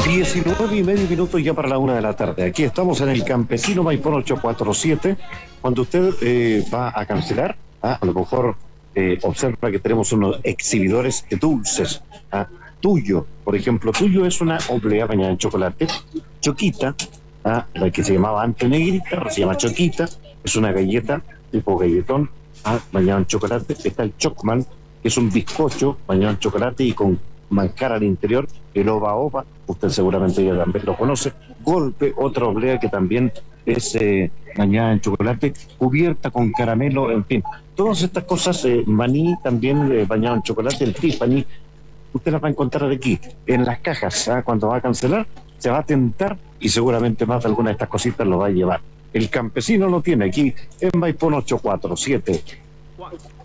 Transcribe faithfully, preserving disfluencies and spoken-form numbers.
diecinueve y medio minutos ya para la una de la tarde. Aquí estamos en el Campesino Maipón ocho cuatro siete. Cuando usted eh, va a cancelar, ¿ah? a lo mejor eh, observa que tenemos unos exhibidores de dulces. ¿ah? Tuyo, por ejemplo, Tuyo es una oblea bañada en chocolate. Choquita, ¿ah? la que se llamaba antes negrita, ahora se llama Choquita. Es una galleta tipo galletón, ¿ah? bañado en chocolate. Está el Chocman, que es un bizcocho bañado en chocolate y con manjar al interior. El Oba Oba, usted seguramente ya también lo conoce. Golpe, otra oblea que también es eh, bañada en chocolate, cubierta con caramelo, en fin. Todas estas cosas, eh, maní también eh, bañado en chocolate, el Tiffany, usted las va a encontrar aquí, en las cajas. ¿ah? Cuando va a cancelar, se va a tentar y seguramente más de alguna de estas cositas lo va a llevar. El Campesino lo tiene aquí en Maipón ocho cuatro siete.